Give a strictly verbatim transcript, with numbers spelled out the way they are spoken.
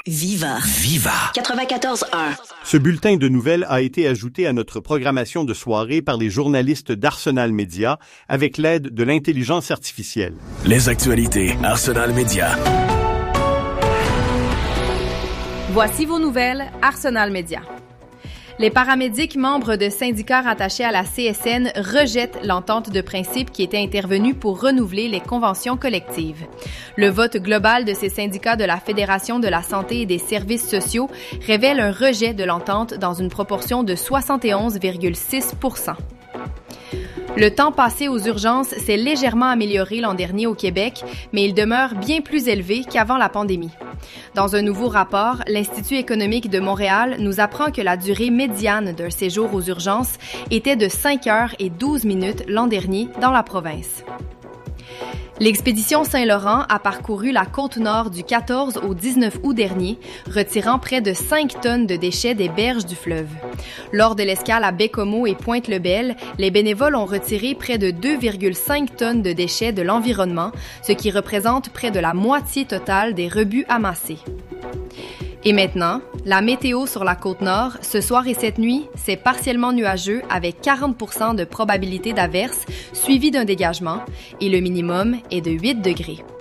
Viva. Viva. quatre-vingt-quatorze un. Ce bulletin de nouvelles a été ajouté à notre programmation de soirée par les journalistes d'Arsenal Média avec l'aide de l'intelligence artificielle. Les actualités Arsenal Média. Voici vos nouvelles Arsenal Média. Les paramédics membres de syndicats rattachés à la C S N rejettent l'entente de principe qui était intervenue pour renouveler les conventions collectives. Le vote global de ces syndicats de la Fédération de la santé et des services sociaux révèle un rejet de l'entente dans une proportion de soixante et onze virgule six pour cent. Le temps passé aux urgences s'est légèrement amélioré l'an dernier au Québec, mais il demeure bien plus élevé qu'avant la pandémie. Dans un nouveau rapport, l'Institut économique de Montréal nous apprend que la durée médiane d'un séjour aux urgences était de cinq heures et douze minutes l'an dernier dans la province. L'expédition Saint-Laurent a parcouru la côte nord du quatorze au dix-neuf août dernier, retirant près de cinq tonnes de déchets des berges du fleuve. Lors de l'escale à Baie-Comeau et Pointe-le-Bel, les bénévoles ont retiré près de deux virgule cinq tonnes de déchets de l'environnement, ce qui représente près de la moitié totale des rebuts amassés. Et maintenant, la météo sur la Côte-Nord, ce soir et cette nuit, c'est partiellement nuageux avec quarante pour cent de probabilité d'averse, suivi d'un dégagement, et le minimum est de huit degrés.